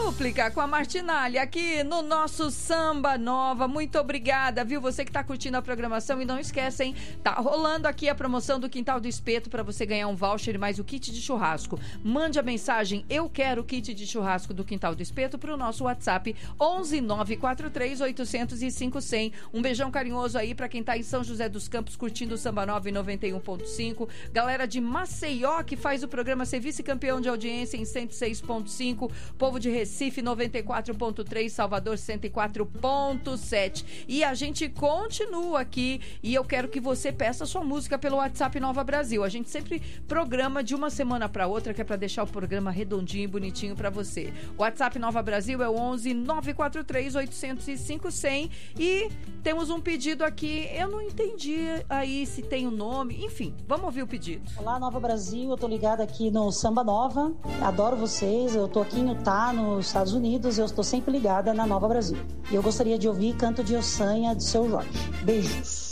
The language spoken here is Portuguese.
dúplica com a Martinalha aqui no nosso Samba Nova. Muito obrigada, viu? Você que tá curtindo a programação e não esquece, hein? Tá rolando aqui a promoção do Quintal do Espeto para você ganhar um voucher e mais o kit de churrasco. Mande a mensagem "Eu quero o kit de churrasco do Quintal do Espeto" pro nosso WhatsApp 11 943 805 100. Um beijão carinhoso aí para quem tá em São José dos Campos curtindo o Samba Nova em 91.5. Galera de Maceió que faz o programa ser vice-campeão de audiência em 106.5. Povo de Recife 94.3, Salvador 104.7. E a gente continua aqui e eu quero que você peça sua música pelo WhatsApp Nova Brasil. A gente sempre programa de uma semana para outra, que é para deixar o programa redondinho e bonitinho para você. O WhatsApp Nova Brasil é o 11 943 805 100. E temos um pedido aqui, eu não entendi aí se tem o nome, enfim, vamos ouvir o pedido. Olá, Nova Brasil, eu tô ligada aqui no Samba Nova, adoro vocês, eu tô aqui em Utah, nos Estados Unidos, eu estou sempre ligada na Nova Brasil. E eu gostaria de ouvir Canto de Ossanha, de Seu Jorge. Beijos.